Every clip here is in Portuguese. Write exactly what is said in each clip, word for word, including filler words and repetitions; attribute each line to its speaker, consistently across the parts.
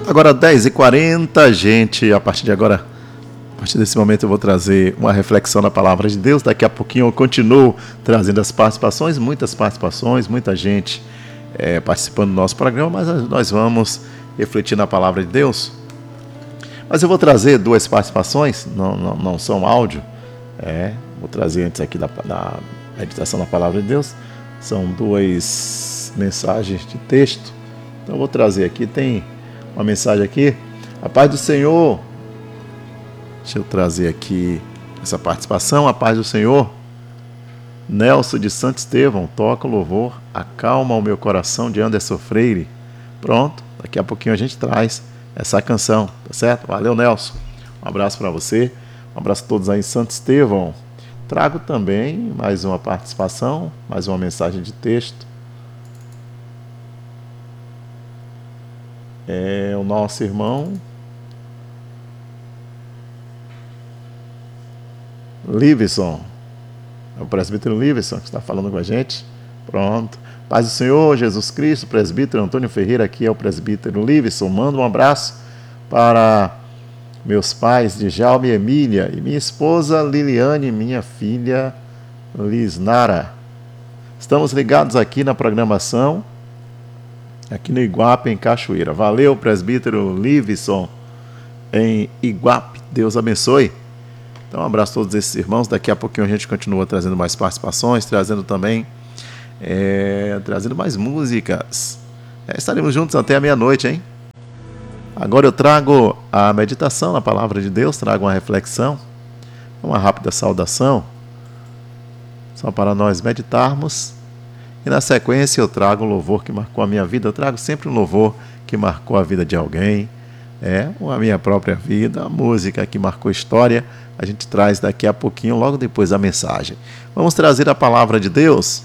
Speaker 1: Agora dez e quarenta, gente, a partir de agora, a partir desse momento eu vou trazer uma reflexão na Palavra de Deus. Daqui a pouquinho eu continuo trazendo as participações, muitas participações, muita gente é, participando do nosso programa, mas nós vamos refletir na Palavra de Deus. Mas eu vou trazer duas participações, não, não, não são áudio, é, vou trazer antes aqui da, da meditação na Palavra de Deus, são duas mensagens de texto, então eu vou trazer aqui, tem uma mensagem aqui, a paz do Senhor, deixa eu trazer aqui essa participação, a paz do Senhor, Nelson de Santo Estevão, toca o louvor, acalma o meu coração de Anderson Freire, pronto, daqui a pouquinho a gente traz essa canção, tá certo? Valeu, Nelson, um abraço para você, um abraço a todos aí em Santo Estevão. Trago também mais uma participação, mais uma mensagem de texto. É o nosso irmão Livison, é o presbítero Livison que está falando com a gente. Pronto. Paz do Senhor, Jesus Cristo, presbítero Antônio Ferreira, aqui é o presbítero Livison. Manda um abraço para meus pais, Djalma e Emília, e minha esposa Liliane e minha filha Lisnara. Estamos ligados aqui na programação, aqui no Iguape, em Cachoeira. Valeu, presbítero Livison, em Iguape. Deus abençoe. Então, um abraço a todos esses irmãos. Daqui a pouquinho a gente continua trazendo mais participações, trazendo também, é, trazendo mais músicas. É, estaremos juntos até a meia-noite, hein? Agora eu trago a meditação na Palavra de Deus, trago uma reflexão, uma rápida saudação, só para nós meditarmos. E na sequência eu trago um louvor que marcou a minha vida. Eu trago sempre um louvor que marcou a vida de alguém, é, ou a minha própria vida, a música que marcou a história. A gente traz daqui a pouquinho, logo depois da mensagem. Vamos trazer a Palavra de Deus.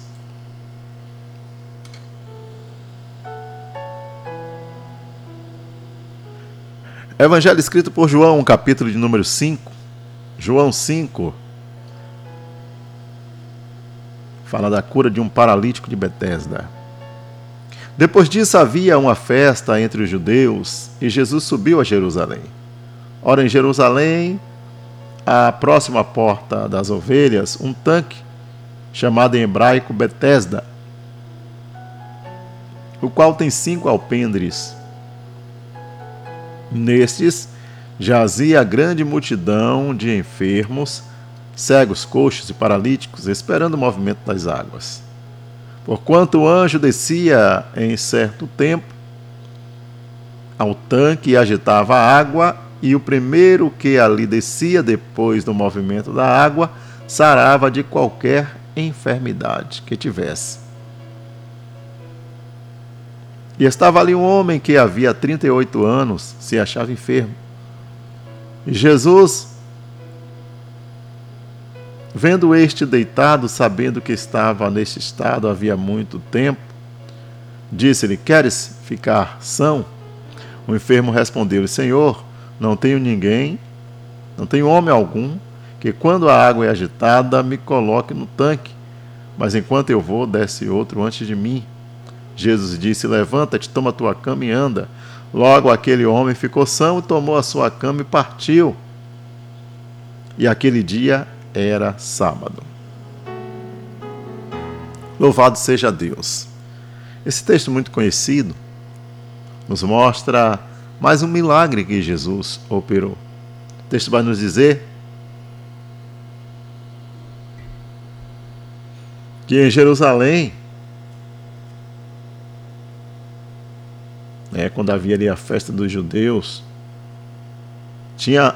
Speaker 1: Evangelho escrito por João, capítulo de número cinco. João cinco. Fala da cura de um paralítico de Betesda. Depois disso havia uma festa entre os judeus e Jesus subiu a Jerusalém. Ora, em Jerusalém, à próxima porta das ovelhas, um tanque, chamado em hebraico Betesda, o qual tem cinco alpendres. Nestes jazia grande multidão de enfermos, cegos, coxos e paralíticos, esperando o movimento das águas. Porquanto o anjo descia em certo tempo ao tanque e agitava a água, e o primeiro que ali descia depois do movimento da água sarava de qualquer enfermidade que tivesse. E estava ali um homem que havia trinta e oito anos, se achava enfermo. E Jesus, vendo este deitado, sabendo que estava neste estado havia muito tempo, disse-lhe: queres ficar são? O enfermo respondeu-lhe: Senhor, não tenho ninguém, não tenho homem algum, que quando a água é agitada me coloque no tanque, mas enquanto eu vou, desce outro antes de mim. Jesus disse: levanta-te, toma tua cama e anda. Logo aquele homem ficou são e tomou a sua cama e partiu. E aquele dia era sábado. Louvado seja Deus. Esse texto muito conhecido nos mostra mais um milagre que Jesus operou. O texto vai nos dizer que em Jerusalém, É, quando havia ali a festa dos judeus, tinha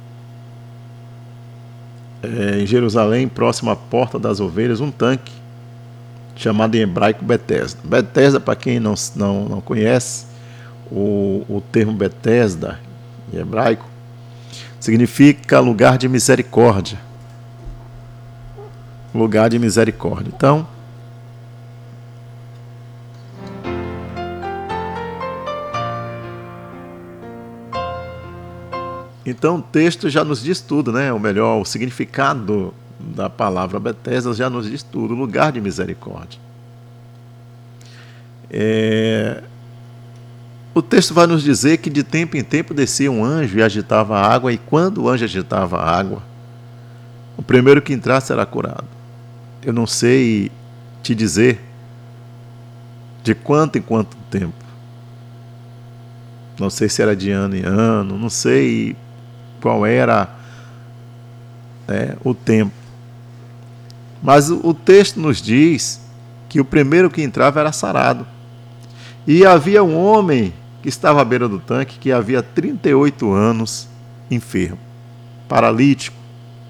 Speaker 1: é, em Jerusalém, próximo à porta das ovelhas, um tanque, chamado em hebraico Betesda. Betesda, para quem não, não, não conhece, o, o termo Betesda, em hebraico, significa lugar de misericórdia. Lugar de misericórdia. Então, Então o texto já nos diz tudo, né? Ou melhor, o significado da palavra Betesda já nos diz tudo, lugar de misericórdia. É... O texto vai nos dizer que de tempo em tempo descia um anjo e agitava a água, e quando o anjo agitava a água, o primeiro que entrasse será curado. Eu não sei te dizer de quanto em quanto tempo. Não sei se era de ano em ano, não sei qual era é, o tempo. Mas o, o texto nos diz que o primeiro que entrava era sarado. E havia um homem que estava à beira do tanque, que havia trinta e oito anos enfermo, paralítico.